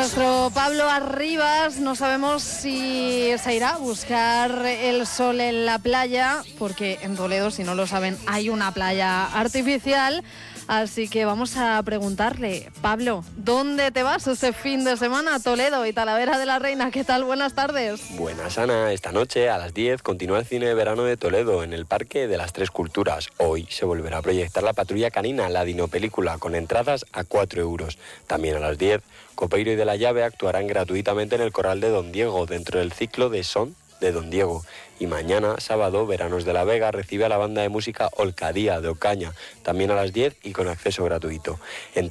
Nuestro Pablo Arribas, no sabemos si se irá a buscar el sol en la playa, porque en Toledo, si no lo saben, hay una playa artificial. Así que vamos a preguntarle, Pablo, ¿dónde te vas este fin de semana? Toledo y Talavera de la Reina, ¿qué tal? Buenas tardes. Buenas, Ana. Esta noche a las 10 continúa el cine de verano de Toledo en el Parque de las Tres Culturas. Hoy se volverá a proyectar La Patrulla Canina, la dinopelícula, con entradas a 4 euros. También a las 10, Copeiro y De la Llave actuarán gratuitamente en el Corral de Don Diego, dentro del ciclo de Son de Don Diego. Y mañana, sábado, Veranos de la Vega recibe a la banda de música Olcadía de Ocaña, también a las 10 y con acceso gratuito.